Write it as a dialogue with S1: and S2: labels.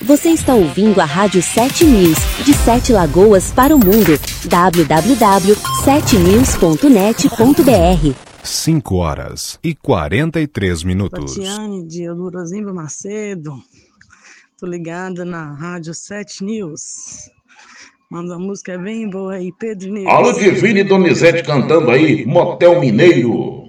S1: Você está ouvindo a Rádio 7 News, de 7 Lagoas para o mundo. www.7news.net.br
S2: 5h43.
S3: Tatiane de Eldorozimba Macedo. Tô ligada na Rádio 7 News. Manda uma música bem boa aí, Pedro News.
S4: Alô, Divine e Donizete cantando aí, Motel Mineiro.